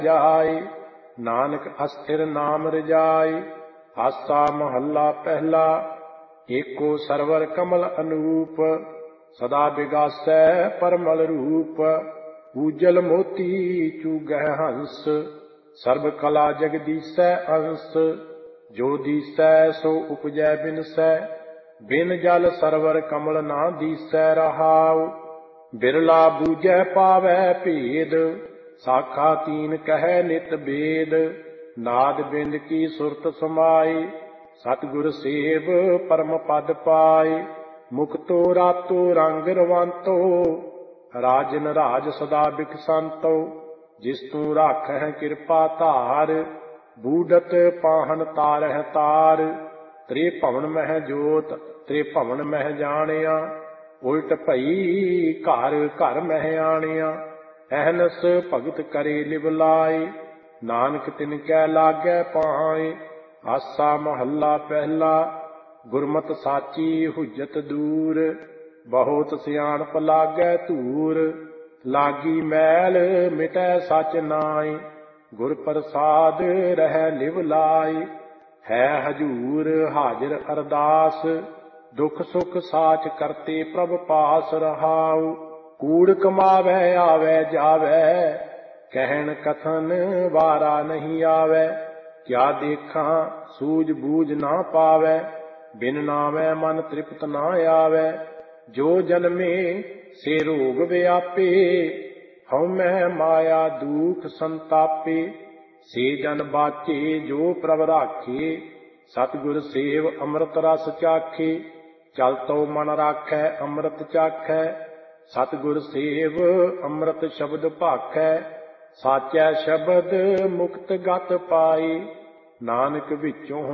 जाए। नानक अस्थिर नाम रजाए। आसा महला पहला। एको सरवर कमल अनूप। सदा विगासै परमल रूप। पूजल मोती चूगह हंस। सर्व कला जगदीसै अंस। जो दीसै सो उपजै बिनसै। बिन जल सरवर कमल ना दीसै रहाउ। बिरला बूझै पावै भेद। साखा तीन कहै नित बेद। नाद बिंद की सुरत समाए। सतगुर सेव परम पद पाए। मुक्तो रातो रंग रवांतो। राजन राज सदा बिकसंतो। जिस तू राखै कृपा धार। बूढ़त पाहन तारह तार। त्रे भवन मह जोत त्रे भवन मह जानिया। उलट भई घर घर मह आनिया। अहनस भगत करे लिव लाए। नानक तिनकै लागै पाए। आसा महला पहला। गुरमत साची हुज्जत दूर। बहुत सियाणप लागै धूर। लागी मैल मिटै सच नाए। गुर प्रसाद रहै लिव लाए। है हजूर हाजिर अरदास। दुख सुख साच करते प्रभ पास रहाउ। कूड़ कमावै आवै जावै। कहन कथन वारा नहीं आवै। क्या देखा सूझ बूझ ना पावै। बिन नावै मन तृप्त ना आवै। जो जन्मे से रोग व्यापे। हउमੈ माया दुख संतापे। से जन बाचे जो प्रभ राखे। सतगुर सेव अमृत रस चाखे। चल तो मन राखै अमृत चाखै। सतगुर सेव अमृत शब्द भाखै। साचै शब्द मुक्त गत पाए। नानक विचों